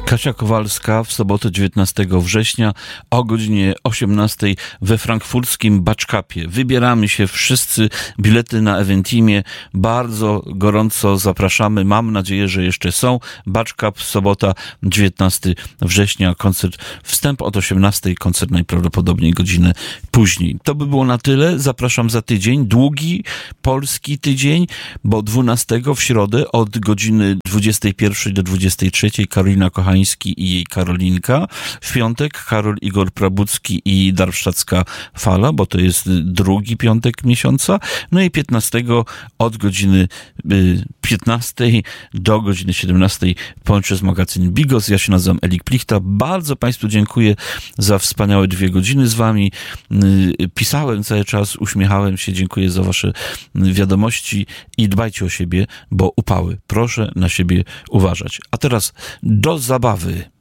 Kasia Kowalska w sobotę 19 września o godzinie 18 we frankfurckim Batschkapie. Wybieramy się wszyscy, bilety na Eventimie. Bardzo gorąco zapraszamy. Mam nadzieję, że jeszcze są. Batschkap, sobota 19 września, koncert, wstęp od 18, koncert najprawdopodobniej godzinę później. To by było na tyle. Zapraszam za tydzień, długi polski tydzień, bo 12 w środę od godziny 21 do 23 Karolina Kochański i jej Karolinka. W piątek Karol Igor Prabucki i Darmstadtska Fala, bo to jest drugi piątek miesiąca. No i 15 od godziny 15 do godziny 17 Pończes magazyn Bigos. Ja się nazywam Elik Plichta. Bardzo Państwu dziękuję za wspaniałe 2 godziny z Wami. Pisałem cały czas, uśmiechałem się. Dziękuję za Wasze wiadomości i dbajcie o siebie, bo upały. Proszę na siebie uważać. A teraz do zabawy.